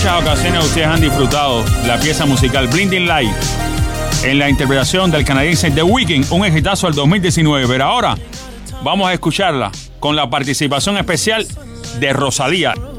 muchas ocasiones ustedes han disfrutado la pieza musical Blinding Light en la interpretación del canadiense The Weeknd, un exitazo del 2019. Pero ahora vamos a escucharla con la participación especial de Rosalía.